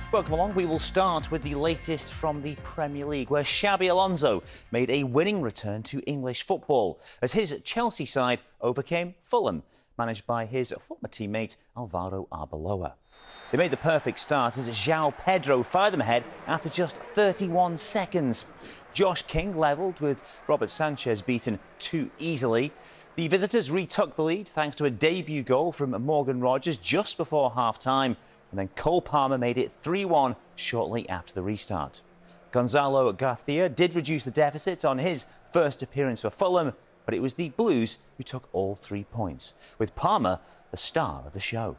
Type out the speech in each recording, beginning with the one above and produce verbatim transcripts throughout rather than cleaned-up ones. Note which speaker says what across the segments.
Speaker 1: Welcome along. We will start with the latest from the Premier League, where Xabi Alonso made a winning return to English football as his Chelsea side overcame Fulham, managed by his former teammate Alvaro Arbeloa. They made the perfect start as João Pedro fired them ahead after just thirty-one seconds. Josh King levelled with Robert Sanchez beaten too easily. The visitors retook the lead thanks to a debut goal from Morgan Rogers just before half-time. And then Cole Palmer made it three one shortly after the restart. Gonzalo Garcia did reduce the deficit on his first appearance for Fulham, but it was the Blues who took all three points, with Palmer the star of the show.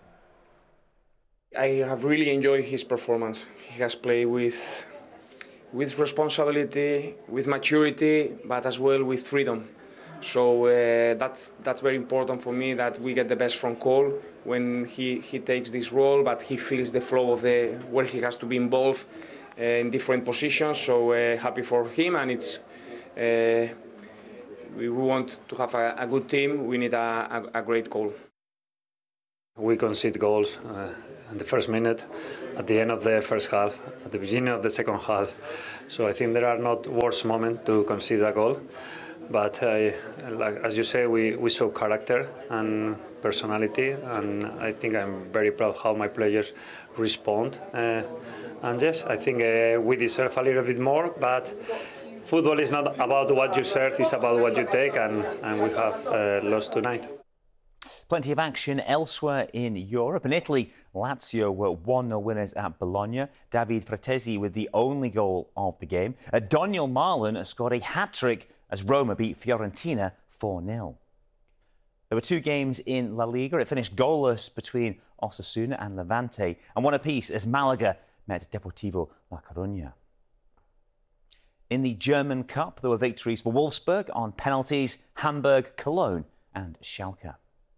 Speaker 2: I have really enjoyed his performance. He has played with, with responsibility, with maturity, but as well with freedom. So uh, that's that's very important for me, that we get the best from Cole when he, he takes this role, but he feels the flow of the where he has to be involved uh, in different positions. So uh, happy for him, and it's uh, we want to have a, a good team. We need a, a, a great goal.
Speaker 3: We concede goals uh, in the first minute, at the end of the first half, at the beginning of the second half. So I think there are not worse moments to concede a goal. But uh, like, as you say, we, we saw character and personality, and I think I'm very proud how my players respond. Uh, and yes, I think uh, we deserve a little bit more, but football is not about what you serve, it's about what you take, and, and we have uh, lost tonight.
Speaker 1: Plenty of action elsewhere in Europe. In Italy, Lazio were one nil winners at Bologna. David Fratesi with the only goal of the game. Uh, Daniel Marlon scored a hat-trick as Roma beat Fiorentina four nil. There were two games in La Liga. It finished goalless between Osasuna and Levante, and one apiece as Malaga met Deportivo La Coruña. In the German Cup, there were victories for Wolfsburg on penalties, Hamburg, Cologne and Schalke.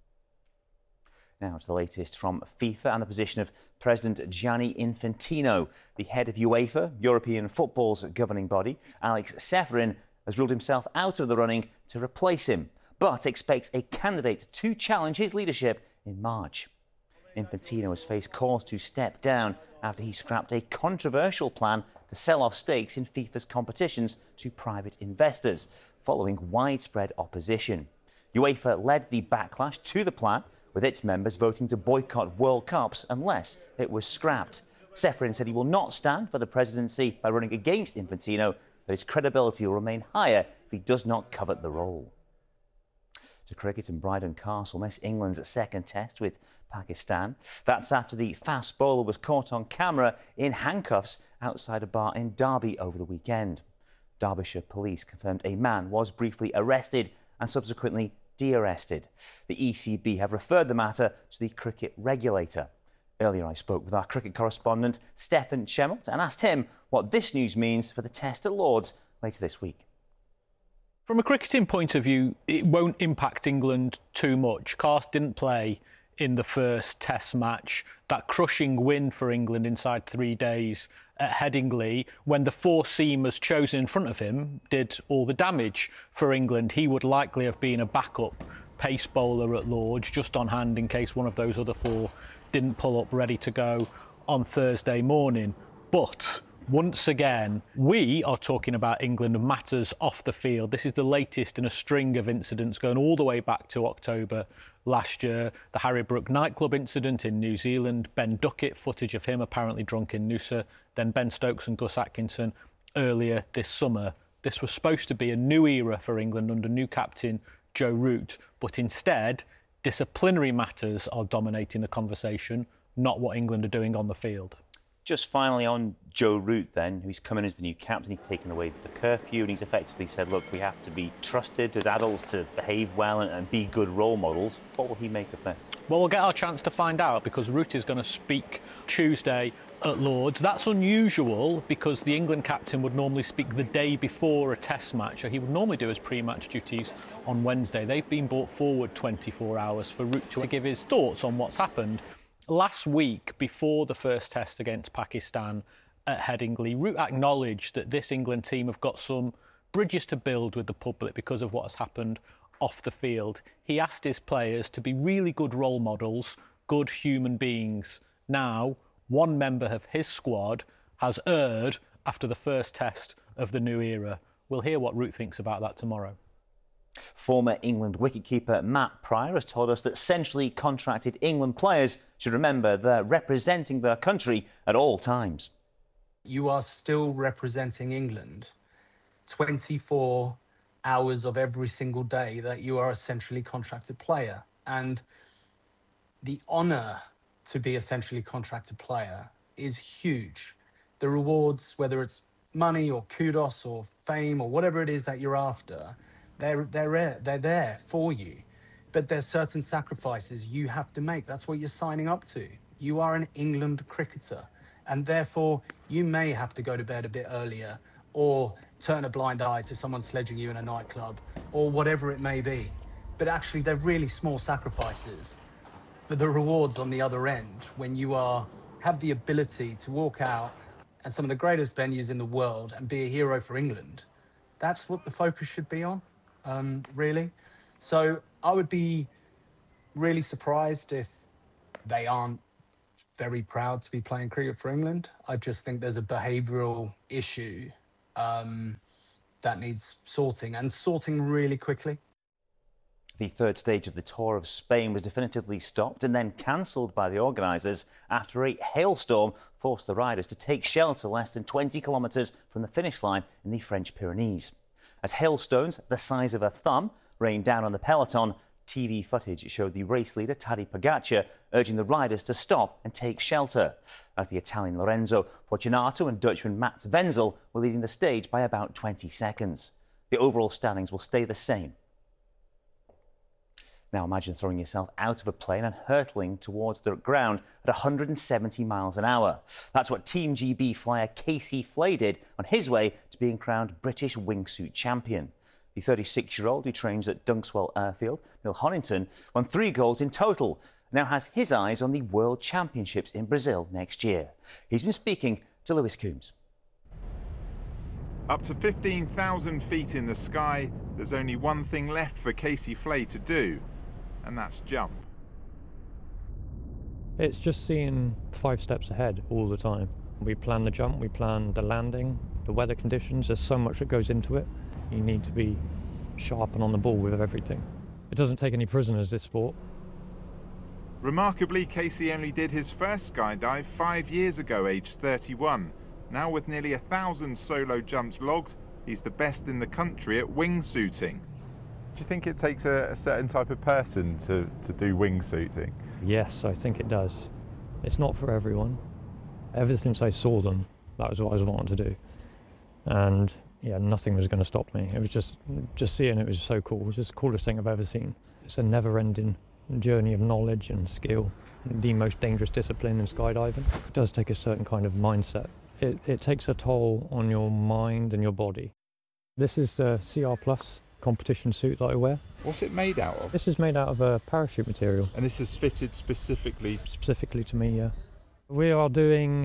Speaker 1: Now to the latest from FIFA and the position of President Gianni Infantino. The head of UEFA, European football's governing body, Alex Ceferin, has ruled himself out of the running to replace him, but expects a candidate to challenge his leadership in March. Infantino has faced calls to step down after he scrapped a controversial plan to sell off stakes in FIFA's competitions to private investors, following widespread opposition. UEFA led the backlash to the plan, with its members voting to boycott World Cups unless it was scrapped. Ceferin said he will not stand for the presidency by running against Infantino, that his credibility will remain higher if he does not covet the role. To cricket, and Bryden Castle miss England's second test with Pakistan. That's after the fast bowler was caught on camera in handcuffs outside a bar in Derby over the weekend. Derbyshire police confirmed a man was briefly arrested and subsequently de-arrested. The E C B have referred the matter to the cricket regulator. Earlier I spoke with our cricket correspondent Stefan Chemelt and asked him what this news means for the test at Lord's later this week.
Speaker 4: From a cricketing point of view, it won't impact England too much. Karst didn't play in the first test match. That crushing win for England inside three days at Headingley, when the four seamers chosen in front of him did all the damage for England. He would likely have been a backup pace bowler at Lord's, just on hand in case one of those other four didn't pull up ready to go on Thursday morning. But once again, we are talking about England and matters off the field. This is the latest in a string of incidents going all the way back to October last year. The Harry Brook nightclub incident in New Zealand, Ben Duckett, footage of him apparently drunk in Noosa, then Ben Stokes and Gus Atkinson earlier this summer. This was supposed to be a new era for England under new captain Joe Root, but instead disciplinary matters are dominating the conversation, not what England are doing on the field.
Speaker 1: Just finally on Joe Root then, who's come in as the new captain. He's taken away the curfew and he's effectively said, look, we have to be trusted as adults to behave well and, and be good role models. What will he make of this?
Speaker 4: Well, we'll get our chance to find out because Root is going to speak Tuesday at Lord's. That's unusual because the England captain would normally speak the day before a test match. He would normally do his pre-match duties on Wednesday. They've been brought forward twenty-four hours for Root to give his thoughts on what's happened. Last week, before the first test against Pakistan at Headingley, Root acknowledged that this England team have got some bridges to build with the public because of what has happened off the field. He asked his players to be really good role models, good human beings. Now, one member of his squad has erred after the first test of the new era. We'll hear what Root thinks about that tomorrow.
Speaker 1: Former England wicketkeeper Matt Prior has told us that centrally contracted England players should remember they're representing their country at all times.
Speaker 5: You are still representing England twenty-four hours of every single day that you are a centrally contracted player. And the honour to be a centrally contracted player is huge. The rewards, whether it's money or kudos or fame or whatever it is that you're after, they're, they're, they're there for you. But there's certain sacrifices you have to make. That's what you're signing up to. You are an England cricketer, and therefore you may have to go to bed a bit earlier or turn a blind eye to someone sledging you in a nightclub or whatever it may be. But actually, they're really small sacrifices. But the rewards on the other end, when you are have the ability to walk out at some of the greatest venues in the world and be a hero for England, that's what the focus should be on, um, really. So I would be really surprised if they aren't very proud to be playing cricket for England. I just think there's a behavioural issue um, that needs sorting, and sorting really quickly.
Speaker 1: The third stage of the Tour of Spain was definitively stopped and then cancelled by the organisers after a hailstorm forced the riders to take shelter less than twenty kilometres from the finish line in the French Pyrenees. As hailstones the size of a thumb rained down on the peloton, T V footage showed the race leader Tadej Pogacar urging the riders to stop and take shelter, as the Italian Lorenzo Fortunato and Dutchman Mats Wenzel were leading the stage by about twenty seconds. The overall standings will stay the same. Now imagine throwing yourself out of a plane and hurtling towards the ground at one hundred seventy miles an hour. That's what Team G B flyer Casey Flay did on his way to being crowned British wingsuit champion. The thirty-six-year-old who trains at Dunxwell Airfield, Neil Honington, won three golds in total, now has his eyes on the World Championships in Brazil next year. He's been speaking to Lewis Coombs.
Speaker 6: Up to fifteen thousand feet in the sky, there's only one thing left for Casey Flay to do, and that's jump.
Speaker 7: It's just seeing five steps ahead all the time. We plan the jump, we plan the landing, the weather conditions. There's so much that goes into it. You need to be sharp and on the ball with everything. It doesn't take any prisoners, this sport.
Speaker 6: Remarkably, Casey only did his first skydive five years ago, aged thirty-one. Now with nearly a thousand solo jumps logged, he's the best in the country at wingsuiting.
Speaker 8: Do you think it takes a, a certain type of person to, to do wingsuiting?
Speaker 7: Yes, I think it does. It's not for everyone. Ever since I saw them, that was what I was wanting to do. And yeah, nothing was going to stop me. It was just, just seeing it was so cool. It was just the coolest thing I've ever seen. It's a never-ending journey of knowledge and skill. The most dangerous discipline in skydiving. It does take a certain kind of mindset. It, it takes a toll on your mind and your body. This is the C R Plus competition suit that I wear.
Speaker 6: What's it made out of?
Speaker 7: This is made out of a parachute material.
Speaker 6: And this is fitted specifically?
Speaker 7: Specifically to me, yeah. We are doing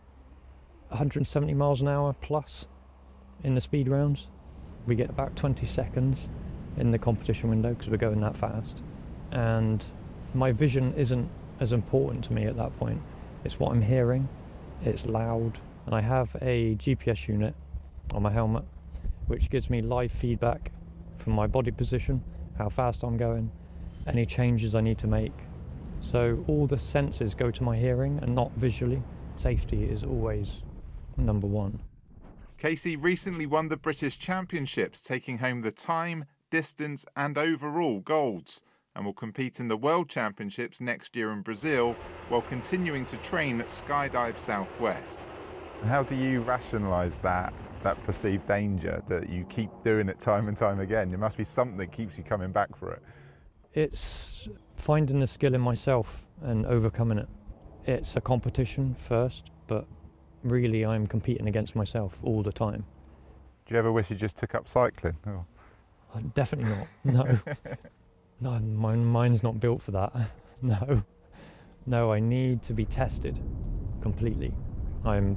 Speaker 7: one hundred seventy miles an hour plus in the speed rounds. We get about twenty seconds in the competition window because we're going that fast. And my vision isn't as important to me at that point. It's what I'm hearing, it's loud. And I have a G P S unit on my helmet, which gives me live feedback from my body position, how fast I'm going, any changes I need to make. So all the senses go to my hearing and not visually. Safety is always number one.
Speaker 6: Casey recently won the British Championships, taking home the time, distance and overall golds, and will compete in the World Championships next year in Brazil while continuing to train at Skydive Southwest.
Speaker 8: How do you rationalise that, that perceived danger, that you keep doing it time and time again? There must be something that keeps you coming back for it.
Speaker 7: It's finding the skill in myself and overcoming it. It's a competition first, but really I'm competing against myself all the time.
Speaker 8: Do you ever wish you just took up cycling? Oh.
Speaker 7: Definitely not, no. No, my mind's not built for that, no. No, I need to be tested completely. I'm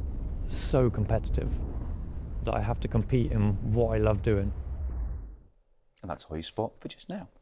Speaker 7: so competitive that I have to compete in what I love doing.
Speaker 1: And that's all you spot for just now.